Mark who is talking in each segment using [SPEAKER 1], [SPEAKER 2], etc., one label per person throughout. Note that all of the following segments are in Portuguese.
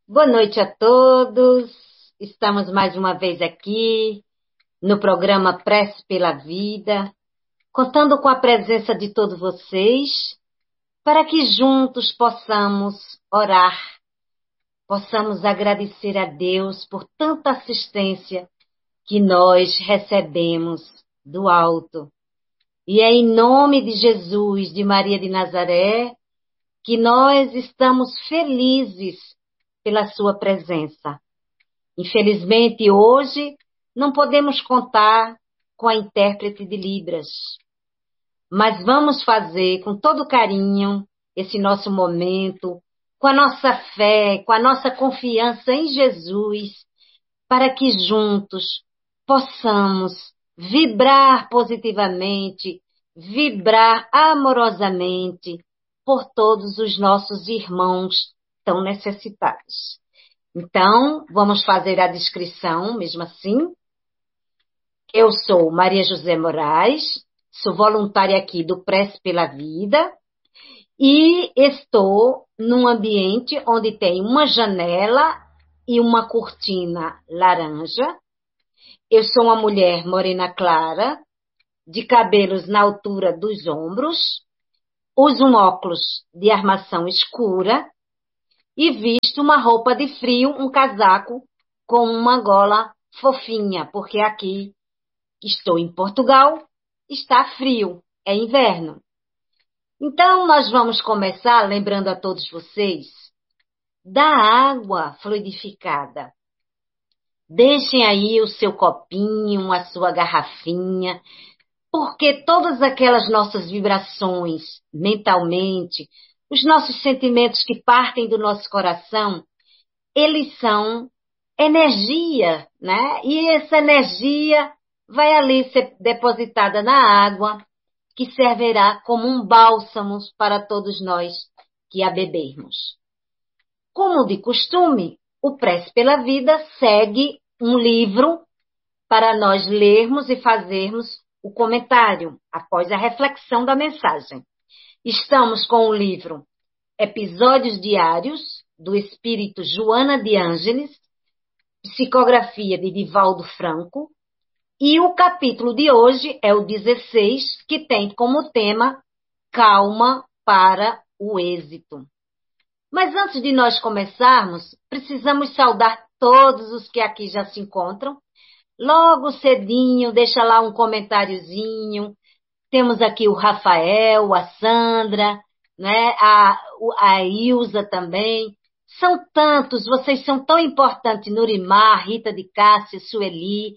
[SPEAKER 1] Boa noite a todos. Estamos mais uma vez aqui no programa Prece pela Vida, contando com a presença de todos vocês, para que juntos possamos orar, possamos agradecer a Deus por tanta assistência que nós recebemos do alto. E é em nome de Jesus, de Maria de Nazaré, que nós estamos felizes pela sua presença. Infelizmente, hoje, não podemos contar com a intérprete de Libras, mas vamos fazer com todo carinho esse nosso momento, com a nossa fé, com a nossa confiança em Jesus, para que juntos possamos vibrar positivamente, vibrar amorosamente por todos os nossos irmãos tão necessitados. Então, vamos fazer a descrição, mesmo assim. Eu sou Maria José Moraes, sou voluntária aqui do Prece pela Vida e estou num ambiente onde tem uma janela e uma cortina laranja. Eu sou uma mulher morena clara, de cabelos na altura dos ombros, uso um óculos de armação escura e visto uma roupa de frio, um casaco com uma gola fofinha, porque aqui estou em Portugal, está frio, é inverno. Então, nós vamos começar lembrando a todos vocês da água fluidificada. Deixem aí o seu copinho, a sua garrafinha, porque todas aquelas nossas vibrações mentalmente, os nossos sentimentos que partem do nosso coração, eles são energia, né? E essa energia vai ali ser depositada na água, que servirá como um bálsamo para todos nós que a bebermos. Como de costume, o Prece pela Vida segue um livro para nós lermos e fazermos o comentário após a reflexão da mensagem. Estamos com o livro Episódios Diários, do Espírito Joana de Ângeles, psicografia de Divaldo Franco, e o capítulo de hoje é o 16, que tem como tema Calma para o Êxito. Mas antes de nós começarmos, precisamos saudar todos os que aqui já se encontram. Logo cedinho, deixa lá um comentáriozinho. Temos aqui o Rafael, a Sandra, né? a Ilza também. São tantos, vocês são tão importantes. Nurimar, Rita de Cássia, Sueli,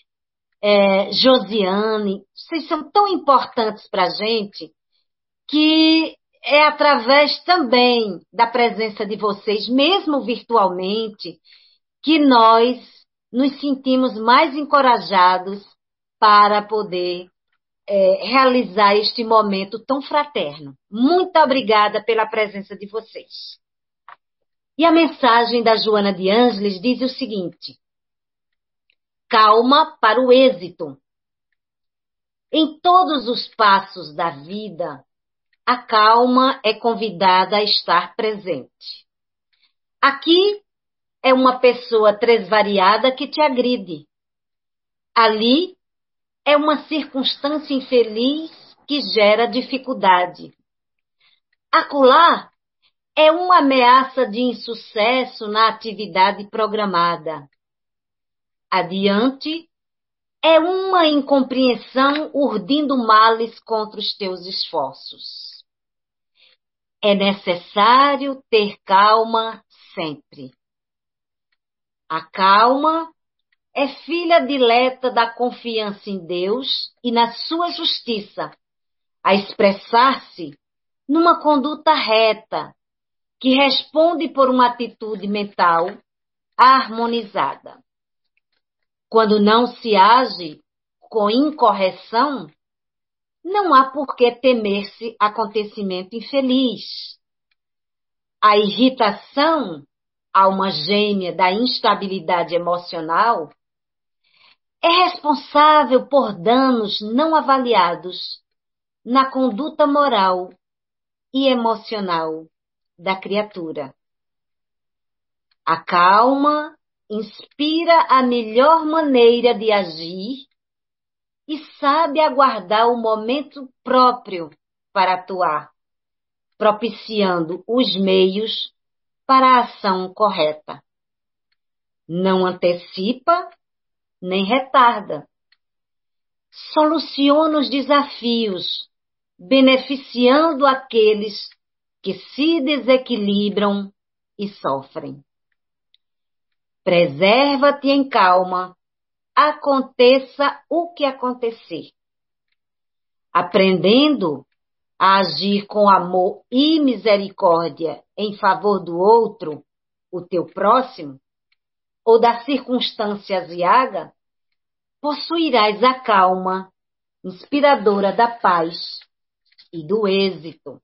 [SPEAKER 1] Josiane. Vocês são tão importantes para a gente que é através também da presença de vocês, mesmo virtualmente, que nós nos sentimos mais encorajados para poder realizar este momento tão fraterno. Muito obrigada pela presença de vocês. E a mensagem da Joana de Ângeles diz o seguinte: calma para o êxito. Em todos os passos da vida, a calma é convidada a estar presente. Aqui é uma pessoa tresvariada que te agride. Ali é uma circunstância infeliz que gera dificuldade. Acolá é uma ameaça de insucesso na atividade programada. Adiante é uma incompreensão urdindo males contra os teus esforços. É necessário ter calma sempre. A calma é filha dileta da confiança em Deus e na sua justiça, a expressar-se numa conduta reta, que responde por uma atitude mental harmonizada. Quando não se age com incorreção, não há por que temer-se acontecimento infeliz. A irritação, alma gêmea da instabilidade emocional, é responsável por danos não avaliados na conduta moral e emocional da criatura. A calma inspira a melhor maneira de agir e sabe aguardar o momento próprio para atuar, propiciando os meios para a ação correta. Não antecipa nem retarda. Soluciona os desafios, beneficiando aqueles que se desequilibram e sofrem. Preserva-te em calma, aconteça o que acontecer. Aprendendo a agir com amor e misericórdia em favor do outro, o teu próximo, ou da circunstância aziaga, possuirás a calma inspiradora da paz e do êxito.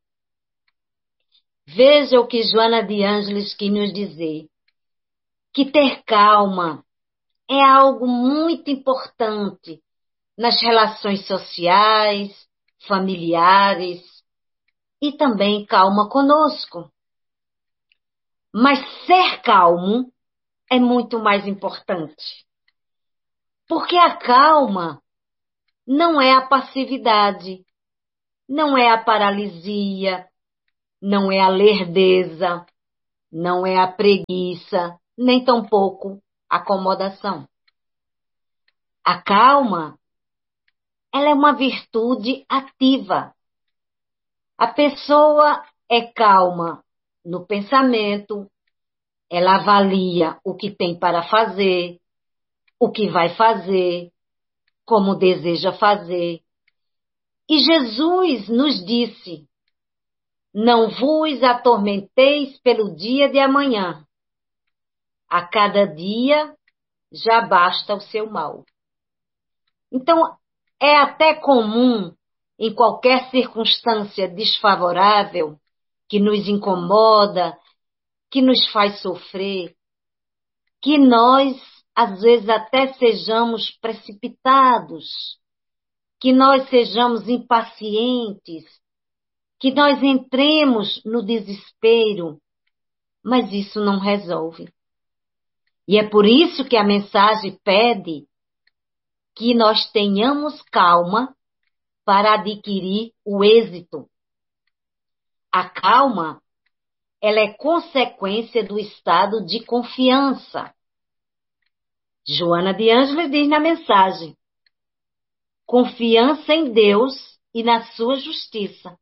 [SPEAKER 1] Veja o que Joana de Ângeles quis nos dizer, que ter calma é algo muito importante nas relações sociais, familiares e também calma conosco. Mas ser calmo é muito mais importante, porque a calma não é a passividade, não é a paralisia, não é a lerdeza, não é a preguiça, nem tampouco a acomodação. A calma, ela é uma virtude ativa. A pessoa é calma no pensamento, ela avalia o que tem para fazer, o que vai fazer, como deseja fazer. E Jesus nos disse: não vos atormenteis pelo dia de amanhã. A cada dia já basta o seu mal. Então, é até comum, em qualquer circunstância desfavorável, que nos incomoda, que nos faz sofrer, que nós, às vezes, até sejamos precipitados, que nós sejamos impacientes, que nós entremos no desespero, mas isso não resolve. E é por isso que a mensagem pede que nós tenhamos calma para adquirir o êxito. A calma, ela é consequência do estado de confiança. Joana de Ângeles diz na mensagem: confiança em Deus e na sua justiça.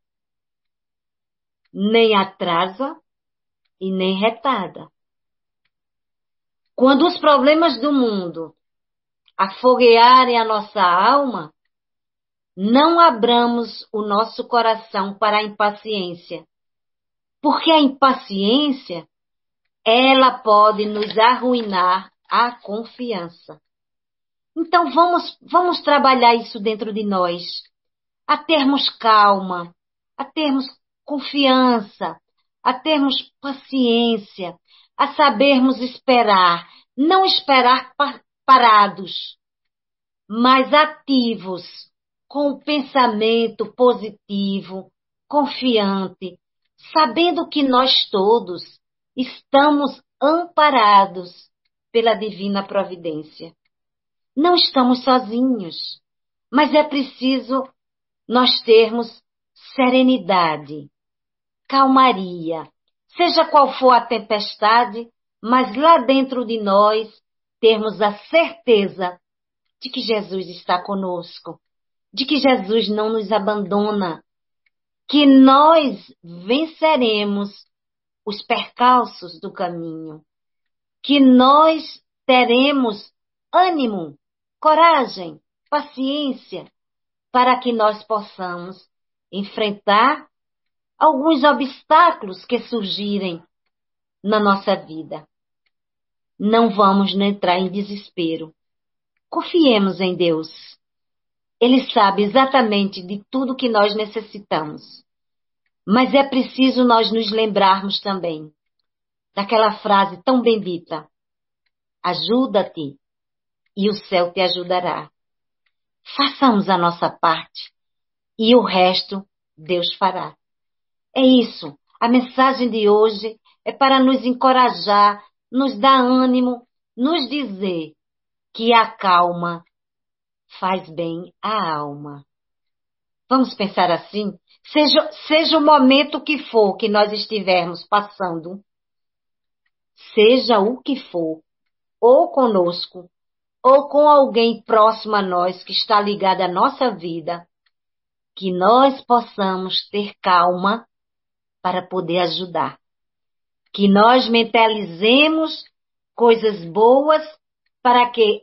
[SPEAKER 1] Nem atrasa e nem retarda. Quando os problemas do mundo afoguearem a nossa alma, não abramos o nosso coração para a impaciência, porque a impaciência, ela pode nos arruinar a confiança. Então vamos trabalhar isso dentro de nós, a termos calma, a termos confiança, a termos paciência, a sabermos esperar, não esperar parados, mas ativos, com o pensamento positivo, confiante, sabendo que nós todos estamos amparados pela divina providência. Não estamos sozinhos, mas é preciso nós termos serenidade, calmaria, seja qual for a tempestade, mas lá dentro de nós termos a certeza de que Jesus está conosco, de que Jesus não nos abandona, que nós venceremos os percalços do caminho, que nós teremos ânimo, coragem, paciência, para que nós possamos enfrentar alguns obstáculos que surgirem na nossa vida. Não vamos entrar em desespero. Confiemos em Deus. Ele sabe exatamente de tudo que nós necessitamos. Mas é preciso nós nos lembrarmos também daquela frase tão bendita: ajuda-te e o céu te ajudará. Façamos a nossa parte e o resto Deus fará. É isso. A mensagem de hoje é para nos encorajar nos dá ânimo, nos dizer que a calma faz bem à alma. Vamos pensar assim? Seja o momento que for que nós estivermos passando, seja o que for, ou conosco, ou com alguém próximo a nós que está ligado à nossa vida, que nós possamos ter calma para poder ajudar. Que nós mentalizemos coisas boas para que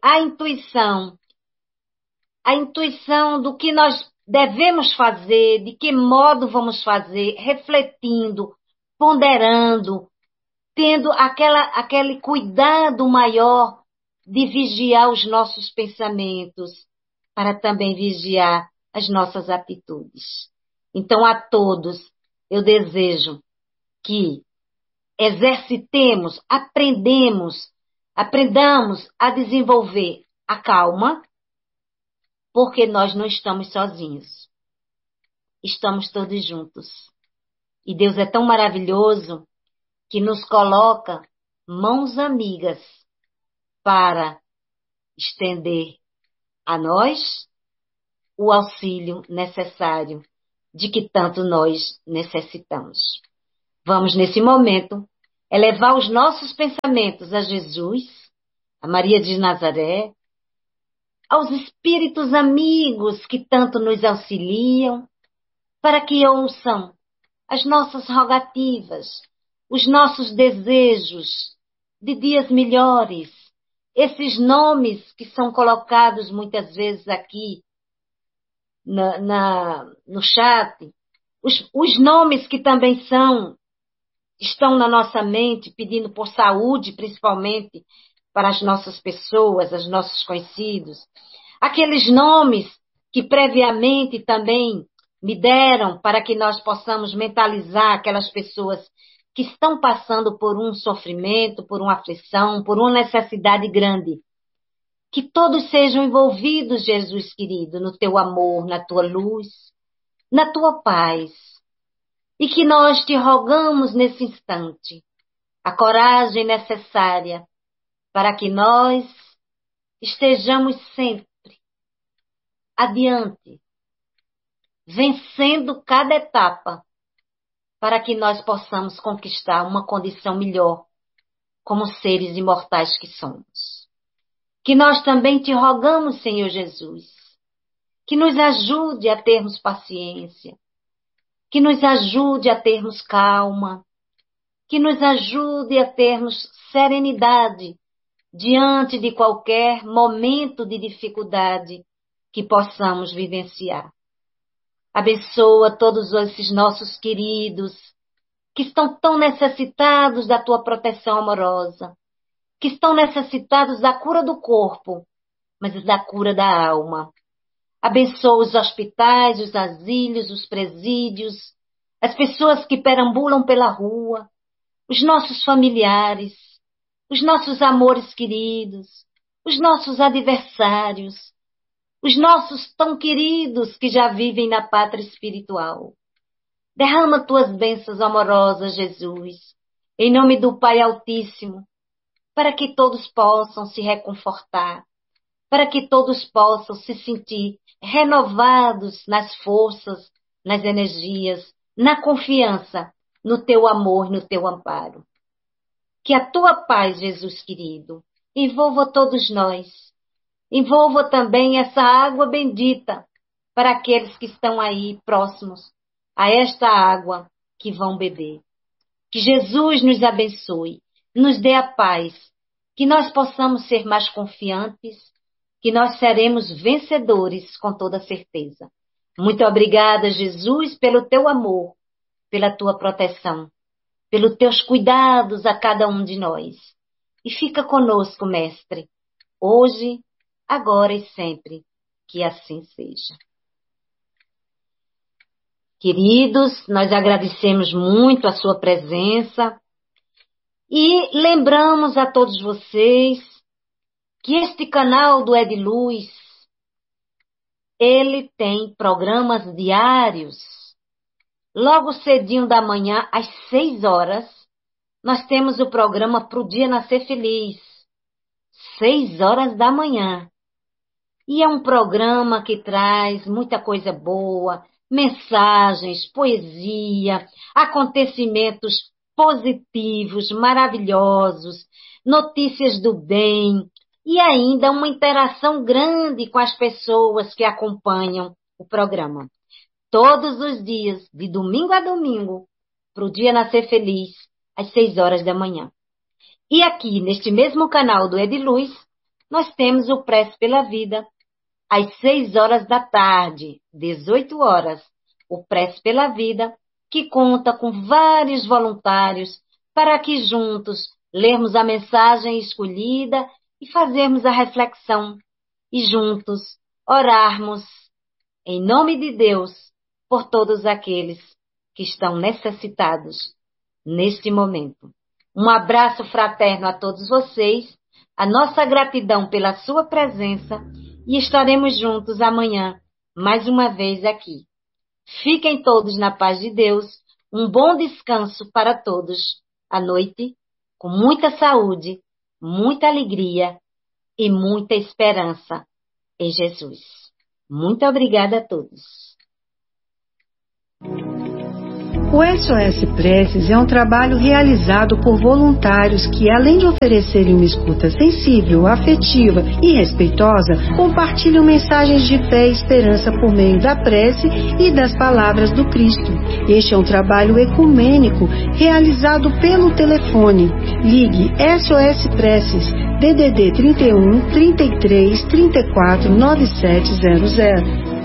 [SPEAKER 1] a intuição do que nós devemos fazer, de que modo vamos fazer, refletindo, ponderando, tendo aquele cuidado maior de vigiar os nossos pensamentos, para também vigiar as nossas atitudes. Então, a todos, eu desejo que exercitemos, aprendamos a desenvolver a calma, porque nós não estamos sozinhos. Estamos todos juntos. E Deus é tão maravilhoso que nos coloca mãos amigas para estender a nós o auxílio necessário de que tanto nós necessitamos. Vamos, nesse momento, elevar os nossos pensamentos a Jesus, a Maria de Nazaré, aos espíritos amigos que tanto nos auxiliam, para que ouçam as nossas rogativas, os nossos desejos de dias melhores, esses nomes que são colocados muitas vezes aqui no chat, os nomes que também estão na nossa mente, pedindo por saúde, principalmente para as nossas pessoas, os nossos conhecidos. Aqueles nomes que previamente também me deram para que nós possamos mentalizar aquelas pessoas que estão passando por um sofrimento, por uma aflição, por uma necessidade grande. Que todos sejam envolvidos, Jesus querido, no teu amor, na tua luz, na tua paz. E que nós te rogamos nesse instante a coragem necessária para que nós estejamos sempre adiante, vencendo cada etapa, para que nós possamos conquistar uma condição melhor como seres imortais que somos. Que nós também te rogamos, Senhor Jesus, que nos ajude a termos paciência, que nos ajude a termos calma, que nos ajude a termos serenidade diante de qualquer momento de dificuldade que possamos vivenciar. Abençoa todos esses nossos queridos que estão tão necessitados da tua proteção amorosa, que estão necessitados da cura do corpo, mas da cura da alma. Abençoa os hospitais, os asilos, os presídios, as pessoas que perambulam pela rua, os nossos familiares, os nossos amores queridos, os nossos adversários, os nossos tão queridos que já vivem na pátria espiritual. Derrama tuas bênçãos amorosas, Jesus, em nome do Pai Altíssimo, para que todos possam se reconfortar, para que todos possam se sentir renovados nas forças, nas energias, na confiança, no teu amor, no teu amparo. Que a tua paz, Jesus querido, envolva todos nós. Envolva também essa água bendita para aqueles que estão aí próximos a esta água que vão beber. Que Jesus nos abençoe, nos dê a paz, que nós possamos ser mais confiantes, que nós seremos vencedores com toda certeza. Muito obrigada, Jesus, pelo teu amor, pela tua proteção, pelos teus cuidados a cada um de nós. E fica conosco, Mestre, hoje, agora e sempre, que assim seja. Queridos, nós agradecemos muito a sua presença e lembramos a todos vocês que este canal do Ediluz, ele tem programas diários. Logo cedinho da manhã, às 6 horas, nós temos o programa Pro Dia Nascer Feliz, 6 horas da manhã. E é um programa que traz muita coisa boa, mensagens, poesia, acontecimentos positivos, maravilhosos, notícias do bem e ainda uma interação grande com as pessoas que acompanham o programa. Todos os dias, de domingo a domingo, Pro Dia Nascer Feliz, às 6 horas da manhã. E aqui, neste mesmo canal do Ediluz, nós temos o Prece pela Vida, às 6 horas da tarde, 18 horas, o Prece pela Vida, que conta com vários voluntários para que juntos lermos a mensagem escolhida e fazermos a reflexão e juntos orarmos em nome de Deus por todos aqueles que estão necessitados neste momento. Um abraço fraterno a todos vocês, a nossa gratidão pela sua presença e estaremos juntos amanhã, mais uma vez aqui. Fiquem todos na paz de Deus, um bom descanso para todos à noite, com muita saúde, muita alegria e muita esperança em Jesus. Muito obrigada a todos.
[SPEAKER 2] O SOS Preces é um trabalho realizado por voluntários que, além de oferecerem uma escuta sensível, afetiva e respeitosa, compartilham mensagens de fé e esperança por meio da prece e das palavras do Cristo. Este é um trabalho ecumênico realizado pelo telefone. Ligue SOS Preces DDD 31 33 34 9700.